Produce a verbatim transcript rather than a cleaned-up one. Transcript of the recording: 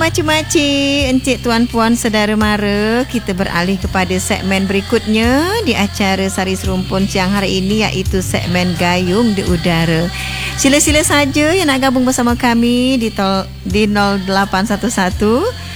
Makcik-makcik, encik tuan puan saudara mara, kita beralih kepada segmen berikutnya di acara Sari Serumpun siang hari ini, iaitu segmen Gayung di Udara. Sila-sila saja yang nak gabung bersama kami di tol di nol lapan satu satu